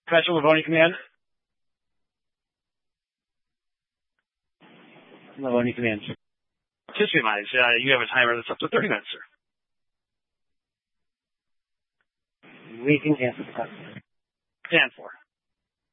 Professor Lavoni, command. Lavoni, command. Just realize, you have a timer that's up to 30 minutes, sir. We can cancel the customer. Stand for.